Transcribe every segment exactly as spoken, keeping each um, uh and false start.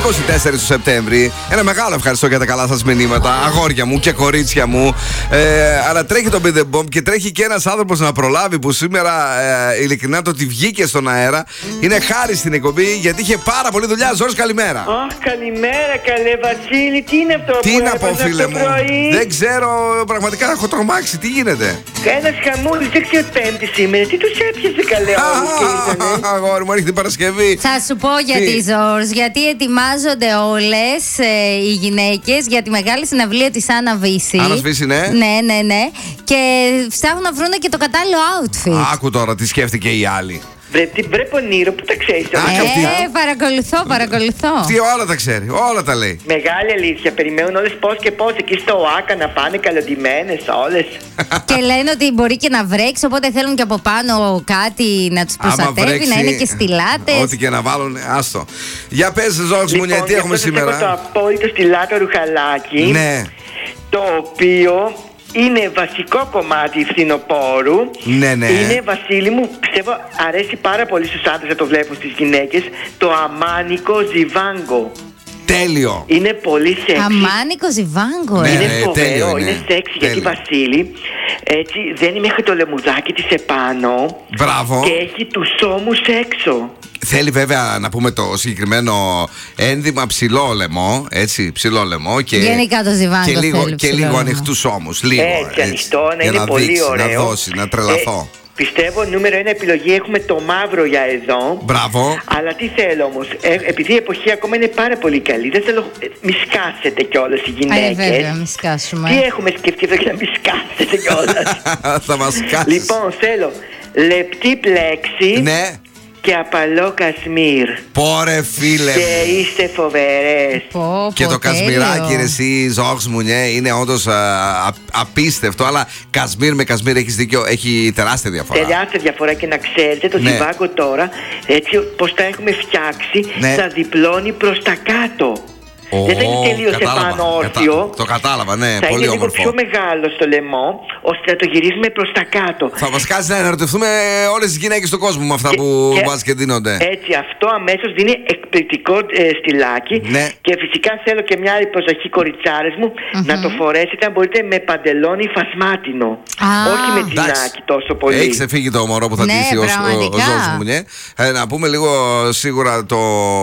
είκοσι τέσσερις του Σεπτέμβρη. Ένα μεγάλο ευχαριστώ για τα καλά σας μηνύματα, αγόρια μου και κορίτσια μου. Ε, αλλά τρέχει το Beat the Bomb και τρέχει και ένας άνθρωπος να προλάβει που σήμερα ε, ειλικρινά το ότι βγήκε στον αέρα είναι χάρη στην εκπομπή γιατί είχε πάρα πολλή δουλειά. Ζόρις, καλημέρα. Αχ, καλημέρα, καλέ Βασίλη, τι είναι αυτό τι που να πω, φίλε μου. πρωί? Δεν ξέρω, πραγματικά έχω τρομάξει. Τι γίνεται? Ένας χαμούλης, δεν ξέρω Πέμπτη σήμερα. Τι τους έπιασε, καλέ, όλους και ήρθανε? Αγόρι μου, έρχεται την Παρασκευή. Θα σου πω γιατί, Ζόρς. Γιατί ετοιμάζονται όλες ε, οι γυναίκες για τη μεγάλη συναυλία της Άννα Βύση. Άννα Βύση, ναι. Ναι, ναι, ναι. Και ψάχνουν να βρουν και το κατάλληλο outfit. Άκου τώρα τι σκέφτηκε η άλλη. Βρε, τι βρε πονήρο, που τα ξέρεις τώρα? Ε, παρακολουθώ, παρακολουθώ. Τι όλα τα ξέρει, όλα τα λέει. Μεγάλη αλήθεια, περιμένουν όλες πώς και πώς εκεί στο ΟΑΚΑ να πάνε καλοντημένες όλες. Και λένε ότι μπορεί και να βρέξει, οπότε θέλουν και από πάνω κάτι να τους προστατεύει, βρέξει, να είναι και στιλάτες. Ό,τι και να βάλουν, άστο. Για πες, Ζόρις μου, Λοιπόν, τι έχουμε σήμερα? Έχω το απόλυτο στιλάτο ρουχαλάκι. Ναι. Το οποίο είναι βασικό κομμάτι φθινοπόρου. Ναι, ναι. Είναι, Βασίλη μου, πιστεύω αρέσει πάρα πολύ στους άντρες να το βλέπουν, στις γυναίκες, το αμάνικο ζιβάγκο. Τέλειο. Είναι πολύ σεξι. Αμάνικο ζιβάγκο, ναι, ε. Είναι ναι, φοβερό, τέλειο είναι. είναι σεξι γιατί, Βασίλη, έτσι δεν είναι μέχρι το λαιμουδάκι της επάνω. Μπράβο. Και έχει τους ώμους έξω. Θέλει βέβαια να πούμε το συγκεκριμένο ένδυμα ψηλό λαιμό, έτσι, ψηλό λαιμό και, γενικά το ζιβάγκο και λίγο, θέλει και λίγο ανοιχτούς ώμους, λίγο, έτσι, έτσι, ανοιχτό, να για είναι να πολύ δείξει, ωραίο. να δώσει, να τρελαθώ. Ε, Πιστεύω νούμερο ένα επιλογή έχουμε το μαύρο για εδώ. Μπράβο. Αλλά τι θέλω όμως, ε, επειδή η εποχή ακόμα είναι πάρα πολύ καλή, δεν θέλω ε, μη σκάσετε κιόλας οι γυναίκες. Ε, βέβαια, μη σκάσουμε. Τι έχουμε σκεφτεί εδώ για να μη σκάσετε κιόλας? Θα μας σκάσεις. Λοιπόν, θέλω λεπτή πλέξη. Ναι. Και απαλό κασμίρ. Πόρε φίλε. Και είστε φοβερές. Πω, Και πω, το τέλειο. κασμιράκι, ρε εσύ, Ζόρις μου, ναι, είναι όντως α, α, απίστευτο. Αλλά κασμίρ με κασμίρ, έχεις δίκιο, έχει τεράστια διαφορά. Τεράστια διαφορά και να ξέρετε το ναι. ζιβάγκο τώρα, έτσι πως τα έχουμε φτιάξει, ναι. θα διπλώνει προς τα κάτω. Oh, δεν θα είναι τελείως επάνω όρθιο. Κατα... Το κατάλαβα, ναι, θα πολύ είναι όμορφο. λίγο πιο μεγάλο στο λαιμό, ώστε να το γυρίσουμε προς τα κάτω. Θα μας κάτσει να ερωτευτούμε όλες τις γυναίκες του κόσμου με αυτά και, που βάζει και δίνονται. Έτσι, αυτό αμέσως δίνει εκπληκτικό ε, στυλάκι. Ναι. Και φυσικά θέλω και μια άλλη προσοχή, κοριτσάρες μου, mm-hmm. να το φορέσετε αν μπορείτε με παντελόνι φασμάτινο. Ah. Όχι με τζινάκι τόσο πολύ. Έχει ξεφύγει το μωρό που θα ναι, ντύσει ο, ο, ο Ζόρις μου, ναι. ε, Να πούμε λίγο σίγουρα το,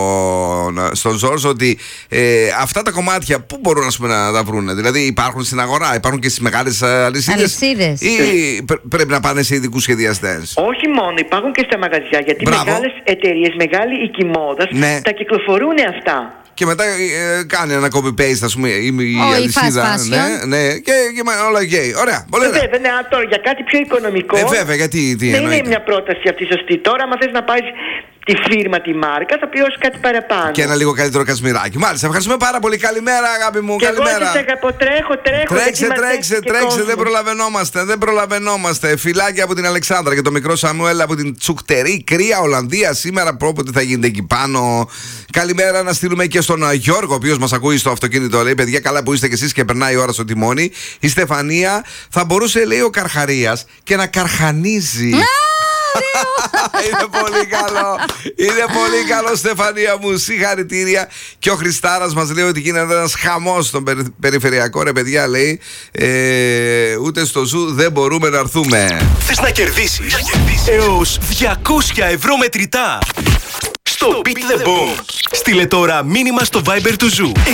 στον Ζόρις ότι ε, αυτά τα κομμάτια πού μπορούν ας πούμε, να τα βρουν? Δηλαδή υπάρχουν στην αγορά, υπάρχουν και στις μεγάλες αλυσίδες, ή πρέ- πρέπει να πάνε σε ειδικούς σχεδιαστές? Όχι μόνο, υπάρχουν και στα μαγαζιά, γιατί Μπράβο. μεγάλες εταιρείες, μεγάλη οικιμόδας, ναι. τα κυκλοφορούν αυτά. Και μετά ε, κάνει ένα copy-paste, ας πούμε, η, η oh, αλυσίδα. Η ναι, ναι, και, και όλα οκ. Okay. Ωραία, πολύ ωραία. Βέβαια, ναι, τώρα για κάτι πιο οικονομικό. Ε, βέβαια, γιατί τι δεν εννοείται? είναι μια πρόταση αυτή σωστή. Τώρα, άμα θες να πάρεις τη φίρμα, τη μάρκα, θα πληρώσεις κάτι παραπάνω. Και ένα λίγο καλύτερο κασμιράκι. Μάλιστα, ευχαριστούμε πάρα πολύ. Καλημέρα, αγάπη μου. Και καλημέρα. εγώ σας αγαπώ, τρέχω, τρέχω. Τρέξε, τρέξε, τρέξε. Δεν προλαβαίνόμαστε, δεν προλαβαίνόμαστε. Φιλάκια από την Αλεξάνδρα και το μικρό Σαμουέλ από την Τσουκτερή, Κρία, Ολλανδία. Σήμερα πρόποτε θα γίνεται εκεί πάνω. Καλημέρα να στείλουμε και στον Γιώργο, ο οποίος μας ακούει στο αυτοκίνητο. Λέει: παιδιά, καλά που είστε κι εσείς και περνάει η ώρα στο τιμόνι. Η Στεφανία θα μπορούσε, λέει, ο Καρχαρίας και να καρχανίζει. Είναι πολύ καλό. Είναι πολύ καλό, Στεφανία μου. Συγχαρητήρια. Και ο Χριστάρας μας λέει ότι γίνεται ένας χαμός στον περι- περιφερειακό. Ρε παιδιά, λέει, ε, ούτε στο ζου δεν μπορούμε να έρθουμε. Θες να κερδίσεις έως διακόσια ευρώ μετρητά στο Beat the Boom? Στείλε τώρα μήνυμα στο Viber του Ζου